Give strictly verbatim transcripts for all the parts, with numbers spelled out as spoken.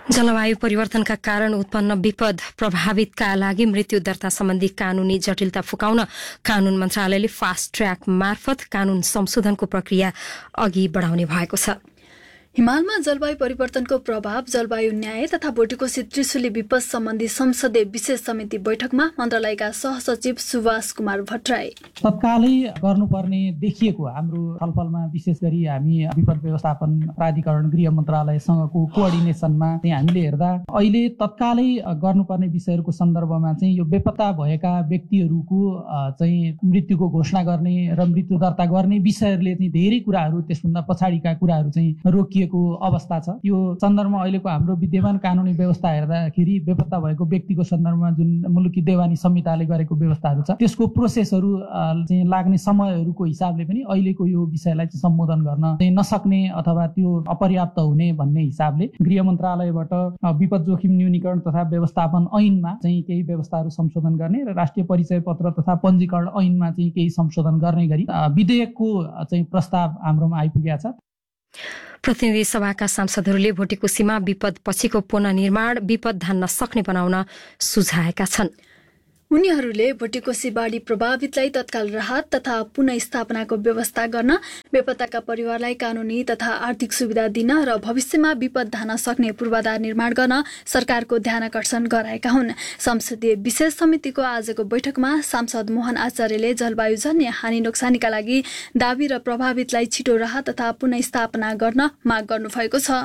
जलवायु परिवर्तनका कारण उत्पन्न विपद प्रभावितका लागि मृत्यु दर्ता सम्बन्धी कानूनी जटिलता फुकाउन कानून मन्त्रालयले फास्ट ट्र्याक मार्फत कानून संशोधनको प्रक्रिया अघि बढाउने भएको छ। हिमालमा जलवायु परिवर्तनको प्रभाव, जलवायु न्याय तथा भोटिकोसी त्रिशुली विपद सम्बन्धी संसदीय विशेष समिति बैठकमा मन्त्रालयका सहसचिव सुभाष कुमार भट्टराई तत्कालै गर्नुपर्ने देखिएको हाम्रो छलफलमा विशेष गरी हामी विपद व्यवस्थापन प्राधिकरण गृह मन्त्रालयसँगको कोअर्डिनेसनमा चाहिँ हामीले हेर्दा अहिले तत्कालै गर्नुपर्ने विषयहरूको सन्दर्भमा चाहिँ यो बेपत्ता भएका व्यक्तिहरूको चाहिँ मृत्युको घोषणा गर्ने र मृत्यु दर्ता गर्ने विषयहरूले चाहिँ धेरै कुराहरू त्यसभन्दा पछाडिका कुराहरू चाहिँ रोकिएको अवस्था छ। यो सन्दर्भमा अहिलेको हाम्रो विद्यमान कानुनी व्यवस्था हेर्दाखेरि बेपत्ता भएको व्यक्तिको सन्दर्भमा जुन मुलुकी देवानी संहिताले गरेको व्यवस्थाहरू छ त्यसको प्रोसेसहरू चाहिँ लाग्ने समयहरूको हिसाबले पनि अहिलेको यो विषयलाई चाहिँ सम्बोधन गर्न चाहिँ नसक्ने अथवा त्यो अपर्याप्त हुने भन्ने हिसाबले गृह मन्त्रालयबाट विपद जोखिम न्यूनीकरण तथा व्यवस्थापन ऐनमा चाहिँ केही व्यवस्थाहरू संशोधन गर्ने र राष्ट्रिय परिचय पत्र तथा पञ्जीकरण ऐनमा चाहिँ केही संशोधन गर्ने गरी विधेयकको चाहिँ प्रस्ताव हाम्रोमा आइपुगेको छ। प्रतिनिधि सभाका सांसदहरूले भोटिकोसीमा विपद पछिको पुनर्निर्माण विपद धान्न सक्ने बनाउन सुझाएका छन्। उनीहरूले भोटिकोसी बाढी प्रभावितलाई तत्काल राहत तथा पुनर्स्थापनाको व्यवस्था गर्न, बेपत्ताका परिवारलाई कानूनी तथा आर्थिक सुविधा दिन र भविष्यमा विपद धान्न सक्ने पूर्वाधार निर्माण गर्न सरकारको ध्यानाकर्षण गराएका हुन्। संसदीय विशेष समितिको आजको बैठकमा सांसद मोहन आचार्यले जलवायुजन्य हानि नोक्सानीका लागि दावी र प्रभावितलाई छिटो राहत तथा पुनर्स्थापना गर्न माग गर्नुभएको छ।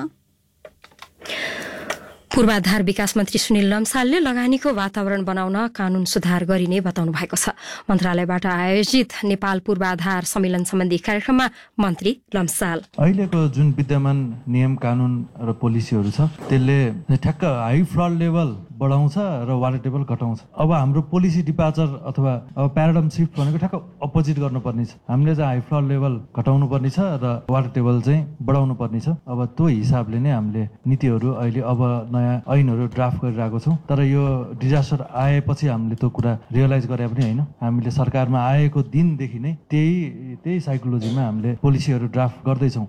पूर्वाधार विकास मन्त्री सुनिल लम्सालले लगानीको वातावरण बनाउन कानून सुधार गरिने बताउनु भएको छ। मन्त्रालयबाट आयोजित नेपाल पूर्वाधार सम्मेलन सम्बन्धी कार्यक्रममा मन्त्री लम्साल अहिलेको जुन विद्यमान नियम कानून र पोलिसीहरू छ त्यसले ठ्याक्क हाई फ्लड लेभल बढाउँछ र वाटर टेबल घटाउँछ। अब हाम्रो पोलिसी डिपार्चर अथवा अब प्याराडाइम सिफ्ट भनेको ठ्याक्क अपोजिट गर्नुपर्ने छ। हामीले चाहिँ हाई फ्लड लेभल घटाउनु पर्ने छ र वाटर टेबल चाहिँ बढाउनु पर्ने छ। अब त्यो हिसाबले नै हामीले नीतिहरू अहिले अब नयाँ ऐनहरू ड्राफ्ट गरिरहेको छौँ। तर यो डिजास्टर आएपछि हामीले त्यो कुरा रियलाइज गरे पनि होइन, हामीले सरकारमा आएको दिनदेखि नै त्यही त्यही साइकोलोजीमा हामीले पोलिसीहरू ड्राफ्ट गर्दैछौँ।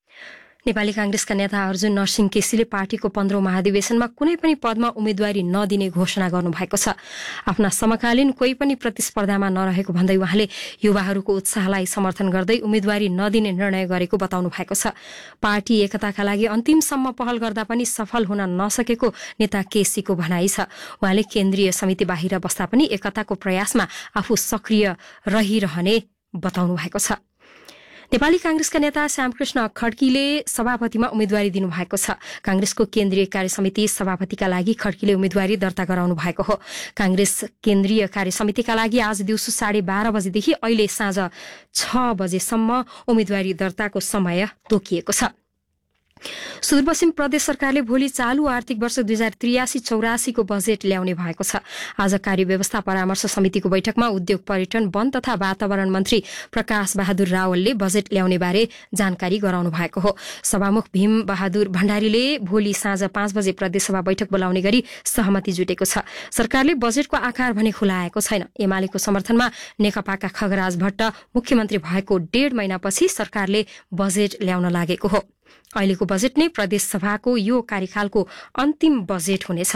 नेपाली कांग्रेसका नेता अर्जुन नरसिंह केसीले पार्टीको पन्ध्रौं महाधिवेशनमा कुनै पनि पदमा उम्मेद्वारी नदिने घोषणा गर्नुभएको छ। आफ्ना समकालीन कोही पनि प्रतिस्पर्धामा नरहेको भन्दै उहाँले युवाहरूको उत्साहलाई समर्थन गर्दै उम्मेद्वारी नदिने निर्णय गरेको बताउनु भएको छ। पार्टी एकताका लागि अन्तिमसम्म पहल गर्दा पनि सफल हुन नसकेको नेता केसीको भनाइ छ। उहाँले केन्द्रीय समिति बाहिर बस्दा पनि एकताको प्रयासमा आफू सक्रिय रहिरहने बताउनु भएको छ। नेपाली कांग्रेसका नेता श्यामकृष्ण खड्कीले सभापतिमा उम्मेद्वारी दिनुभएको छ। कांग्रेसको केन्द्रीय कार्यसमिति सभापतिका लागि खड्कीले उम्मेद्वारी दर्ता गराउनु भएको हो। कांग्रेस केन्द्रीय कार्यसमितिका लागि आज दिउँसो साढे बाह्र बजेदेखि अहिले साँझ छ बजेसम्म उम्मेद्वारी दर्ताको समय तोकिएको छ। सुदूरपश्चिम प्रदेश सरकारले भोलि चालू आर्थिक वर्ष दुई हजार त्रियासी चौरासीको बजेट ल्याउने भएको छ। आज कार्यव्यवस्था परामर्श समितिको बैठकमा उद्योग, पर्यटन, वन तथा वातावरण मन्त्री प्रकाश बहादुर रावलले बजेट ल्याउने बारे जानकारी गराउनु भएको हो। सभामुख भीम बहादुर भण्डारीले भोलि साँझ पाँच बजे प्रदेशसभा बैठक बोलाउने गरी सहमति जुटेको छ। सरकारले बजेटको आकार भने खुलाएको छैन। एमालेको समर्थनमा नेकपाका खगराज भट्ट मुख्यमन्त्री भएको डेढ महिनापछि सरकारले बजेट ल्याउन लागेको हो। अहिलेको बजेट नै प्रदेशसभाको यो कार्यकालको अन्तिम बजेट हुनेछ।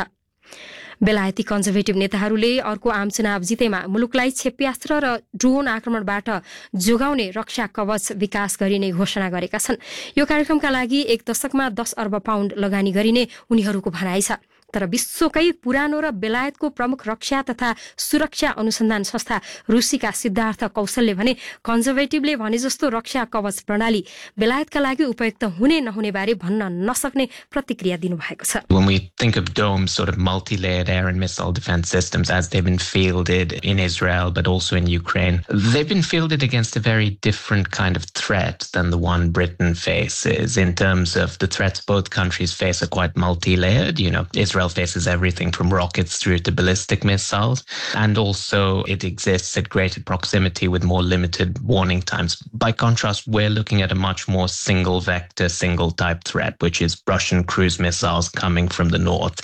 बेलायती कन्जर्भेटिभ नेताहरूले अर्को आम चुनाव जितेमा मुलुकलाई क्षेप्यास्त्र र ड्रोन आक्रमणबाट जोगाउने रक्षा कवच विकास गरिने घोषणा गरेका छन्। यो कार्यक्रमका लागि एक दशकमा दस अर्ब पाउण्ड लगानी गरिने उनीहरूको भनाइ छ। तर विश्वकै पुरानो र बेलायतको प्रमुख रक्षा तथा सुरक्षा अनुसन्धान संस्था रुसीका सिद्धार्थ कौशलले भने कन्जर्भेटिभले भने जस्तो रक्षा कवच प्रणाली बेलायतका लागि उपयुक्त हुने नहुने बारे भन्न नसक्ने प्रतिक्रिया दिनुभएको छ। When we think of domes, sort of multi-layered air and missile defense systems as they've been fielded in Israel but also in Ukraine, they've been fielded against a very different kind of threat than the one Britain faces. In terms of the threats both countries face are quite multi-layered. You know, Israel Israel faces everything from rockets through to ballistic missiles, and also it exists at greater proximity with more limited warning times. By contrast, we're looking at a much more single vector, single type threat, which is Russian cruise missiles coming from the north.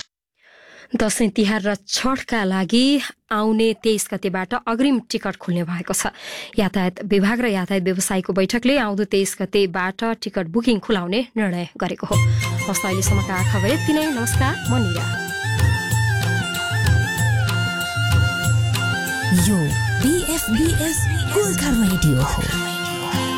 Dashain Tihar र छठका लागि आउने तेइस गतेबाट अग्रिम ticket खुल्ने भएको छ। यातायात विभाग र यातायात व्यवसायको बैठकले आउँदो तेइस गतेबाट टिकट बुकिङ खुलाउने निर्णय गरेको हो। हस्त अहिलेसम्मका खबर यति नै। नमस्कार, म निरा। यो बीएफबीएस गोर्खा रेडियो हो।